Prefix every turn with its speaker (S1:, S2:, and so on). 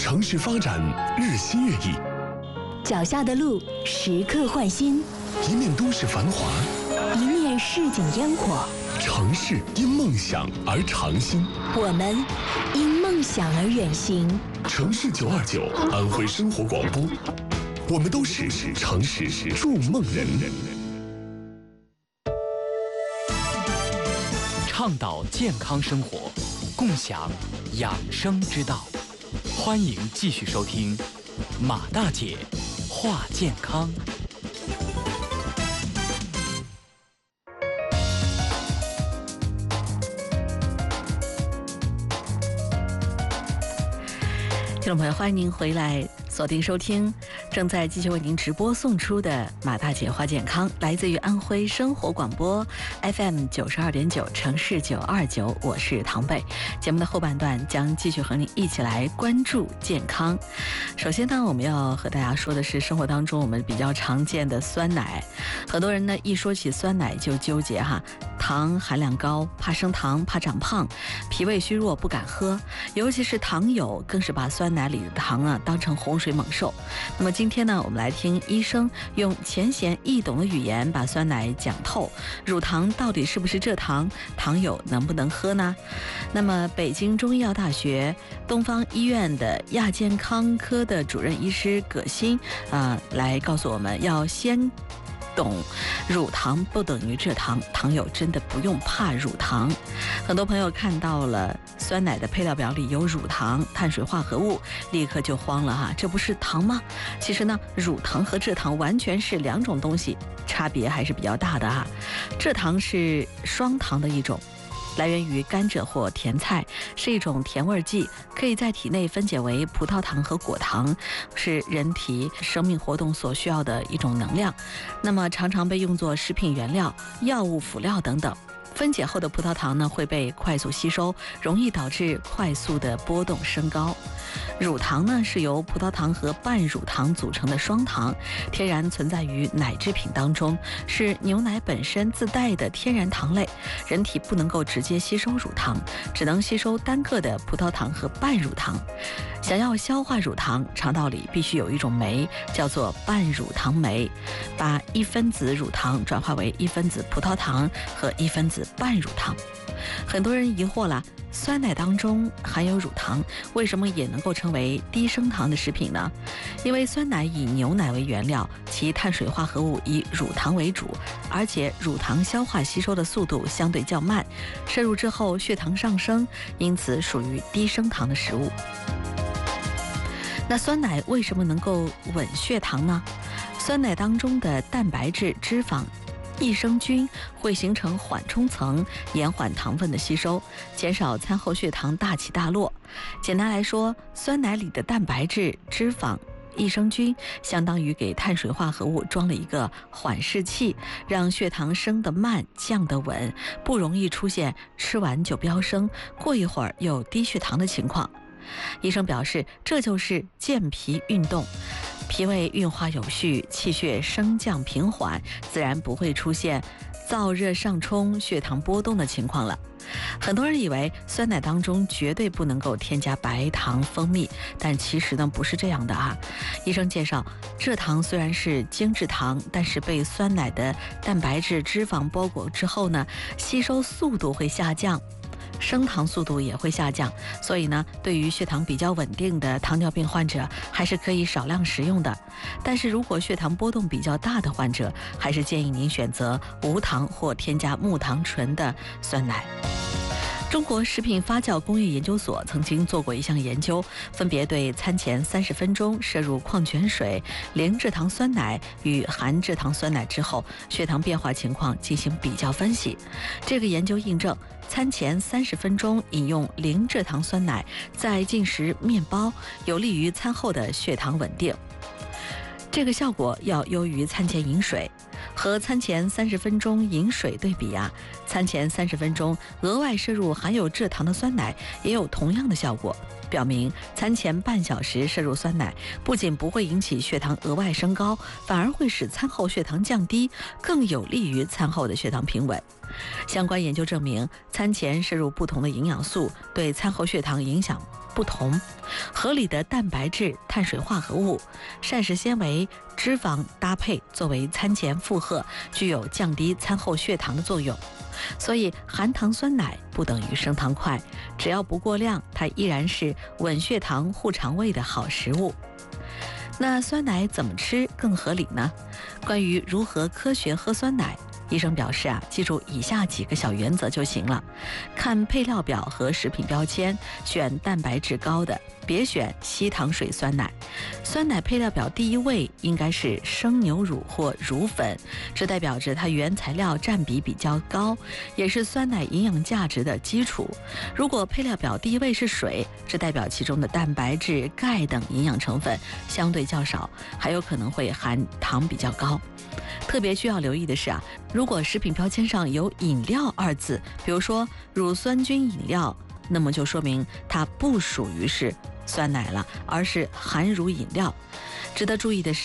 S1: 城市发展日新月异，
S2: 脚下的路时刻换新，
S1: 一面都市繁华，
S2: 一面市井烟火。
S1: 城市因梦想而长新，
S2: 我们因梦想而远行。
S1: 城市929安徽生活广播，我们都是城市筑梦人。
S3: 倡导健康生活，共享养生之道。欢迎继续收听马大姐话健康。
S4: 听众朋友，欢迎您回来锁定收听正在继续为您直播送出的马大姐话健康，来自于安徽生活广播 FM 92.9城市929，我是唐贝。节目的后半段将继续和您一起来关注健康。首先呢，我们要和大家说的是生活当中我们比较常见的酸奶。很多人呢一说起酸奶就纠结糖含量高，怕升糖，怕长胖，脾胃虚弱不敢喝，尤其是糖友更是把酸奶里的糖当成洪水猛兽。那么今天呢，我们来听医生用浅显易懂的语言把酸奶讲透，乳糖到底是不是蔗糖，糖友能不能喝呢？那么北京中医药大学东方医院的亚健康科的主任医师葛鑫来告诉我们，要先懂乳糖不等于蔗糖，糖友真的不用怕乳糖。很多朋友看到了酸奶的配料表里有乳糖、碳水化合物，立刻就慌了这不是糖吗？其实呢，乳糖和蔗糖完全是两种东西，差别还是比较大的蔗糖是双糖的一种，来源于甘蔗或甜菜，是一种甜味剂，可以在体内分解为葡萄糖和果糖，是人体生命活动所需要的一种能量。那么常常被用作食品原料、药物辅料等等。分解后的葡萄糖呢会被快速吸收，容易导致快速的波动升高。乳糖呢是由葡萄糖和半乳糖组成的双糖，天然存在于奶制品当中，是牛奶本身自带的天然糖类。人体不能够直接吸收乳糖，只能吸收单个的葡萄糖和半乳糖。想要消化乳糖，肠道里必须有一种酶，叫做半乳糖酶，把1分子乳糖转化为1分子葡萄糖和1分子半乳糖。很多人疑惑了，酸奶当中含有乳糖，为什么也能够成为低升糖的食品呢？因为酸奶以牛奶为原料，其碳水化合物以乳糖为主，而且乳糖消化吸收的速度相对较慢，摄入之后血糖上升，因此属于低升糖的食物。那酸奶为什么能够稳血糖呢？酸奶当中的蛋白质、脂肪、益生菌会形成缓冲层，延缓糖分的吸收，减少餐后血糖大起大落。简单来说，酸奶里的蛋白质、脂肪、益生菌相当于给碳水化合物装了一个缓释器，让血糖升得慢，降得稳，不容易出现吃完就飙升，过一会儿又低血糖的情况。医生表示，这就是健脾运动，脾胃运化有序，气血升降平缓，自然不会出现燥热上冲、血糖波动的情况了。很多人以为酸奶当中绝对不能够添加白糖、蜂蜜，但其实呢不是这样的医生介绍，蔗糖虽然是精制糖，但是被酸奶的蛋白质、脂肪包裹之后呢，吸收速度会下降，升糖速度也会下降，所以呢，对于血糖比较稳定的糖尿病患者，还是可以少量食用的。但是如果血糖波动比较大的患者，还是建议您选择无糖或添加木糖醇的酸奶。中国食品发酵工业研究所曾经做过一项研究，分别对餐前30分钟摄入矿泉水、零蔗糖酸奶与含蔗糖酸奶之后血糖变化情况进行比较分析。这个研究印证，餐前30分钟饮用零蔗糖酸奶，再进食面包，有利于餐后的血糖稳定。这个效果要优于餐前饮水。和餐前30分钟饮水对比餐前30分钟额外摄入含有蔗糖的酸奶也有同样的效果，表明餐前半小时摄入酸奶不仅不会引起血糖额外升高，反而会使餐后血糖降低，更有利于餐后的血糖平稳。 相关研究证明，餐前摄入不同的营养素对餐后血糖影响不同。合理的蛋白质、碳水化合物、膳食纤维、脂肪搭配作为餐前负荷，具有降低餐后血糖的作用。所以含糖酸奶不等于升糖快，只要不过量，它依然是稳血糖、护肠胃的好食物。那酸奶怎么吃更合理呢？关于如何科学喝酸奶，医生表示记住以下几个小原则就行了。看配料表和食品标签，选蛋白质高的，别选稀糖水酸奶。酸奶配料表第一位应该是生牛乳或乳粉，这代表着它原材料占比比较高，也是酸奶营养价值的基础。如果配料表第一位是水，这代表其中的蛋白质、钙等营养成分相对较少，还有可能会含糖比较高。特别需要留意的是如果食品标签上有饮料二字，比如说乳酸菌饮料，那么就说明它不属于是酸奶了，而是含乳饮料。值得注意的是